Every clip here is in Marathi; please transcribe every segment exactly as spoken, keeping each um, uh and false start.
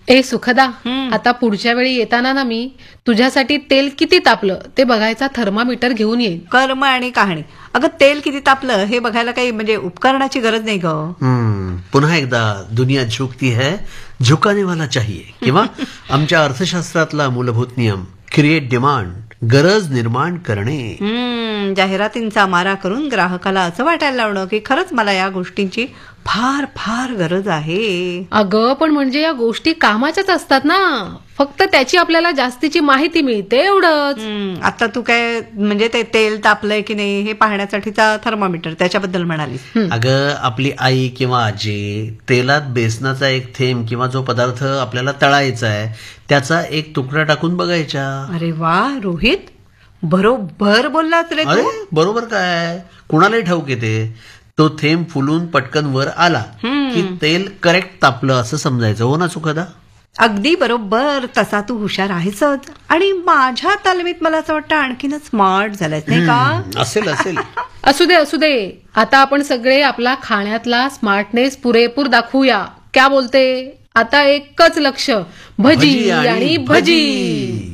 ए सुखदा, आता पुढच्या वेळी येताना ना मी तुझ्यासाठी तेल किती तापलं ते बघायचा थर्मामीटर घेऊन येईल. कर्म आणि कहाणी. अगं तेल किती तापलं हे बघायला काही म्हणजे उपकरणाची गरज नाही ग. पुन्हा एकदा दुनिया झुकती है, झुकाने वाला चाहिए. किंवा आमच्या अर्थशास्त्रातला मूलभूत नियम, क्रिएट डिमांड, गरज निर्माण करणे. हम्म जाहिरातींचा मारा करून ग्राहकाला असं वाटायला लावणं की खरंच मला या गोष्टींची फार फार गरज आहे. अगं पण म्हणजे या गोष्टी कामाच्याच असतात ना, फक्त त्याची आपल्याला जास्तीची माहिती मिळते एवढंच. आता तू काय म्हणजे ते तेल तापलंय की नाही हे पाहण्यासाठीचा थर्मामीटर त्याच्याबद्दल म्हणाली. अगं आपली आई किंवा आजी तेलात बेसनाचा एक थेंब किंवा जो पदार्थ आपल्याला तळायचा आहे त्याचा एक तुकडा टाकून बघायच्या. अरे वा रोहित, बरोबर बोललास रे अरे तू. बरोबर काय, कुणालाही ठाऊक येते. तो थेंब फुलून पटकन वर आला की तेल करेक्ट तापलं असं समजायचं. हो ना सुखदा? अगदी बरोबर. तसा तू हुशार आहेसच. आणि माझ्या तालमीत मला असं वाटतं आणखीनच स्मार्ट झालायस नाही का? असेल असेल. असू दे असू दे, आता आपण सगळे आपला खाण्यातला स्मार्टनेस पुरेपूर दाखवूया. क्या बोलते? आता एकच लक्ष, भजी आणि भजी.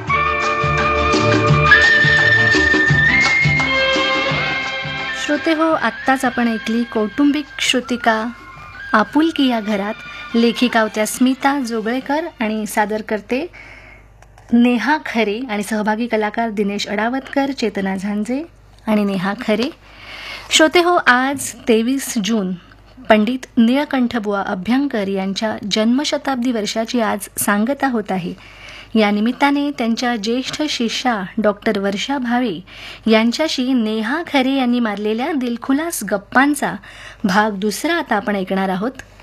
श्रोते हो, आत्ताच आपण ऐकली कौटुंबिक श्रुतिका आपुलकी या घरात. लेखिका होत्या स्मिता जोगळेकर आणि सादर करते नेहा खरे आणि सहभागी कलाकार दिनेश अडावतकर, चेतना झांजे आणि नेहा खरे. श्रोते हो, आज तेवीस जून पंडित निळकंठबुवा अभ्यंकर यांच्या जन्मशताब्दी वर्षाची आज सांगता होत आहे. या निमित्ताने त्यांच्या ज्येष्ठ शिष्या डॉक्टर वर्षा भावे यांच्याशी नेहा खरे यांनी मारलेल्या दिलखुलास गप्पांचा भाग दुसरा आता आपण ऐकणार आहोत.